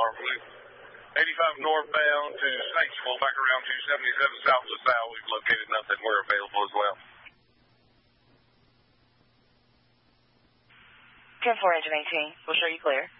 car. 85 northbound to Statesville, back around 277 south to south. We've located nothing. We're available as well. 10-4, engine 18. We'll show you clear.